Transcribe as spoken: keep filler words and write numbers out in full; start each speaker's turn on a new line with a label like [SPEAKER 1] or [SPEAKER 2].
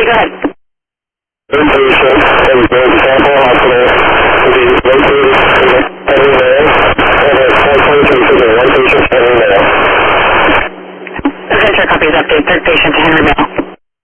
[SPEAKER 1] go ahead.
[SPEAKER 2] Third patient, and the sample hospital to be located in Henry Mayo, and at four twenty-three for the one patient Henry Mayo.
[SPEAKER 1] Center copies update, third patient to Henry Mayo.